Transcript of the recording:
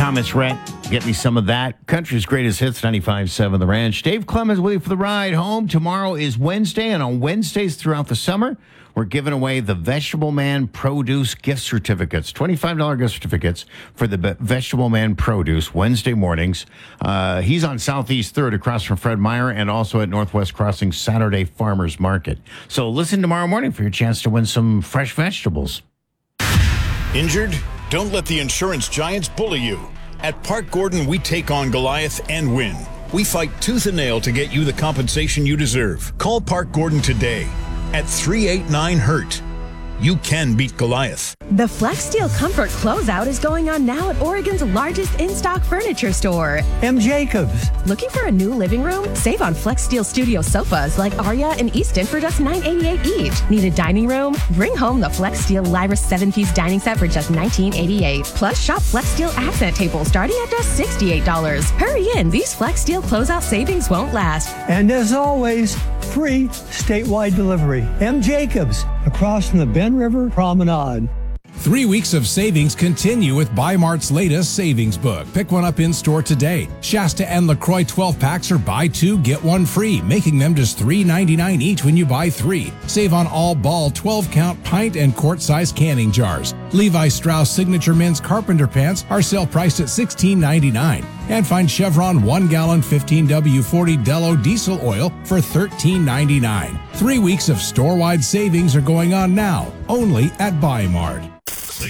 Thomas Rhett, get me some of that. Country's greatest hits, 95.7 The Ranch. Dave Clemens with you for the ride home. Tomorrow is Wednesday, and on Wednesdays throughout the summer, we're giving away the Vegetable Man Produce gift certificates, $25 gift certificates for the Vegetable Man Produce Wednesday mornings. He's on Southeast 3rd across from Fred Meyer and also at Northwest Crossing Saturday Farmers Market. So listen tomorrow morning for your chance to win some fresh vegetables. Injured? Don't let the insurance giants bully you. At Park Gordon, we take on Goliath and win. We fight tooth and nail to get you the compensation you deserve. Call Park Gordon today at 389-HURT. You can beat Goliath. The FlexSteel Comfort Closeout is going on now at Oregon's largest in-stock furniture store, M. Jacobs. Looking for a new living room? Save on FlexSteel Studio sofas like Aria and Easton for just $988 each. Need a dining room? Bring home the FlexSteel Lyra 7-piece dining set for just $1988. Plus, shop FlexSteel accent tables starting at just $68. Hurry in, these FlexSteel closeout savings won't last. And as always, free statewide delivery. M. Jacobs, across from the Ben River Promenade. 3 weeks of savings continue with Bi-Mart's latest savings book. Pick one up in-store today. Shasta and LaCroix 12-packs are buy two, get one free, making them just $3.99 each when you buy three. Save on all Ball 12-count pint and quart-size canning jars. Levi Strauss Signature Men's Carpenter Pants are sale priced at $16.99. And find Chevron 1-gallon 15W40 Dello diesel oil for $13.99. 3 weeks of store-wide savings are going on now, only at Bi-Mart.